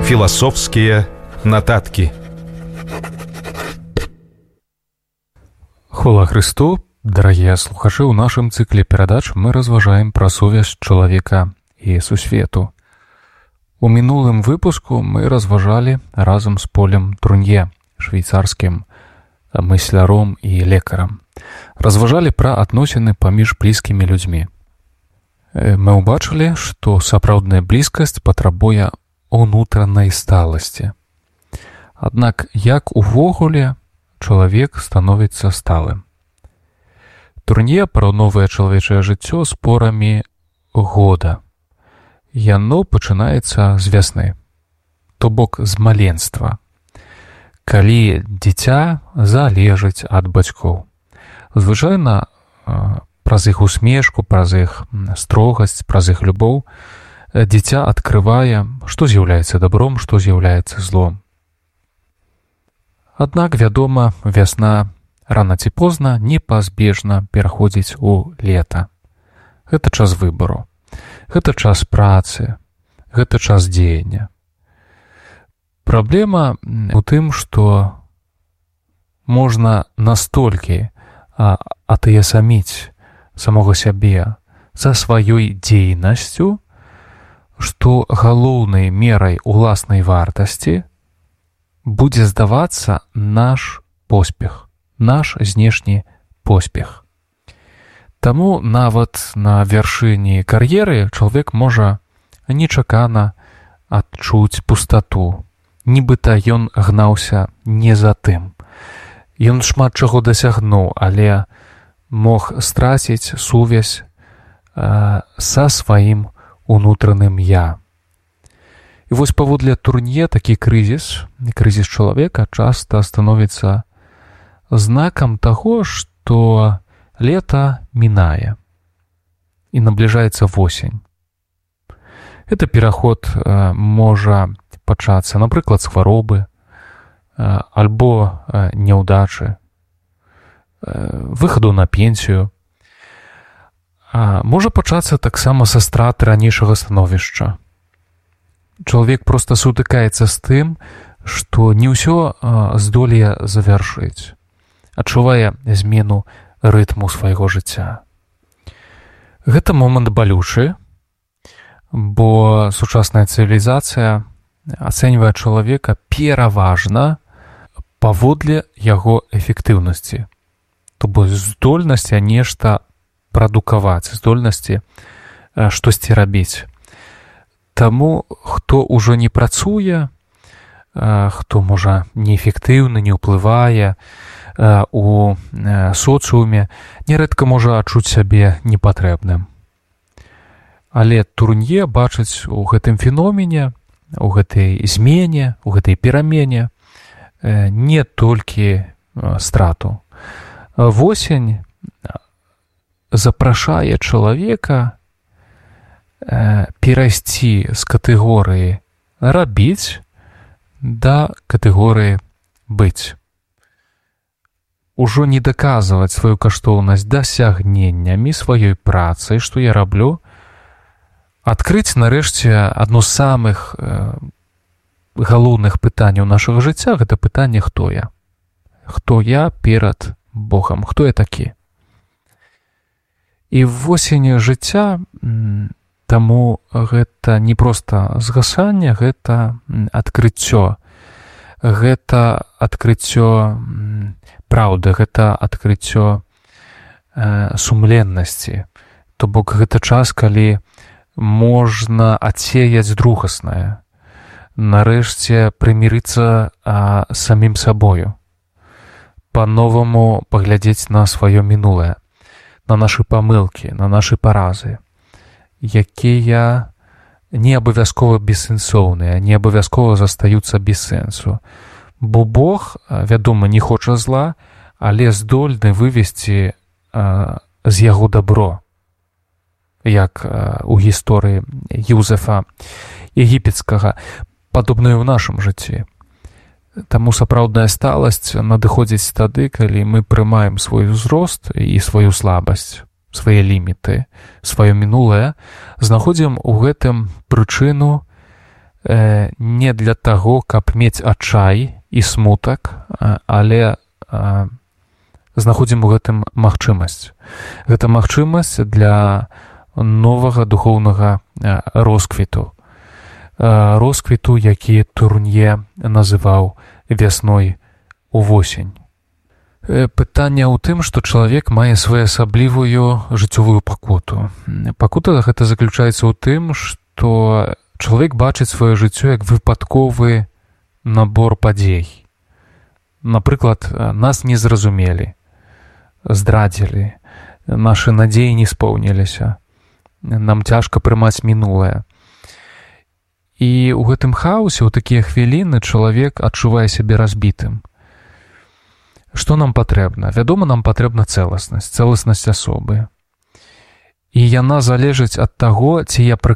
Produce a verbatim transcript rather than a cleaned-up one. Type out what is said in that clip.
Философские нотатки. Хвала Христу, дорогие слухачи, у нашем цикле передач мы разважаем про сувязь человека и сусвету. У мінулым выпуску мы разважали разом з Полем Трунье, швейцарскім мысляром і лекарам. Разважалі пра адносіны паміж блізкімі людзьмі. Мы ўбачылі, што сапраўдная блізкасць патрабуе унутранай сталасці. Аднак, як увогуле чалавек становіцца сталым? Трунье параўноўвае чалавечае жыццё з порамі года. Яно пачынаецца з вясны, то бок з маленства, калі дзіця залежыць ад бацькоў. Звычайна праз іх усмешку, праз іх строгасць, праз іх любоў дзіця адкрывае, што з'яўляецца добром, што з'яўляецца злом. Аднак, вядома, вясна рана ці позна непазбежна пераходзіць у лета. Гэта час выбару, гэта час працы, гэта час дзеяння. Праблема у тым, што можна настолькі атаясаміць самога сябе за сваёй дзейнасцю, што галоўнай мерай уласнай вартасці будзе здавацца наш поспех, наш знешні поспех. Таму нават на вяршыні кар'еры чалавек можа нечакана адчуць пустату, нібыта ён гнаўся не за тым. Ён шмат чаго дасягнуў, але мог страціць сувязь э, са сваім унутраным «я». І вось паводле Трунье такі крызіс, крызіс чалавека часта становіцца знакам таго, што лета мінае і набліжаецца восень. Гэта пераход э, можа пачацца, напрыклад, з хваробы, э, альбо э, няўдачы, э, выхаду на пенсію. А можа пачацца таксама са страты ранейшага становішча. Чалавек проста сутыкаецца з тым, што не ўсё здолее завяршыць, адчувае змену рытму свайго жыцця. Гэта момант балючы, бо сучасная цывілізацыя ацэньвае чалавека пераважна паводле яго эфектыўнасці, то бок здольнасці нешта прадукаваць, здольнасці штосьці рабіць. Таму, хто ўжо не працуе, хто, можа, неэфектыўны, не ўплывае у соцыуме, нярэдка можа адчуць сябе непатрэбным. Але Трунье бачыць у гэтым феномене, у гэтай змене, у гэтай перамене не толькі страту. Восень запрашае чалавека перайсці з катэгорыі рабіць да катэгорыі быць. Ужо не даказваць сваю каштоўнасць дасягненнямі сваёй працы, што я раблю, адкрыць нарэшце адно з самых э, галоўных пытанняў нашага жыцця, гэта пытанне, хто я. Хто я перад Богам, хто я такі. І восень жыцця, таму гэта не проста згасанне, гэта адкрыццё. Гэта адкрыццё праўды, гэта адкрыццё э, сумленнасці. То бок гэта час, калі можна адсеяць другаснае, нарэшце прымірыцца а, самім сабою, па-новаму паглядзець на сваё мінулае, на нашы памылкі, на нашы паразы, якія не абавязкова бессэнсоўныя, не абавязкова застаюцца без сэнсу. Бо Бог, вядома, не хоча зла, але здольны вывесці а, з яго дабро, як а, у гісторыі Юзефа егіпецкага, падобнае ў нашым жыцці. Таму сапраўдная сталасць надыходзіць тады, калі мы прымаем свой узрост і сваю слабасць, свае ліміты, сваё мінулае, знаходзім у гэтым прычыну э, не для таго, каб мець адчай і смутак, але э, знаходзім у гэтым магчымасць. Гэта магчымасць для новага духоўнага росквіту. Росквіту, які Турнье называў вясной увосень. Пытанне ў тым, што чалавек мае своеасаблівую жыццёвую пакуту. Пакута гэта заключаецца ў тым, што чалавек бачыць сваё жыццё як выпадковы набор падзей. Напрыклад, нас не зразумелі, здрадзілі, нашы надзеі не споўніліся, нам цяжка прымаць мінулае. І ў гэтым хаосе, ў такія хвіліны, чалавек адчувае сябе разбітым. Што нам патрэбна? Вядома, нам патрэбна цэласнасць, цэласнасць асобы. І яна залежыць ад таго, ці я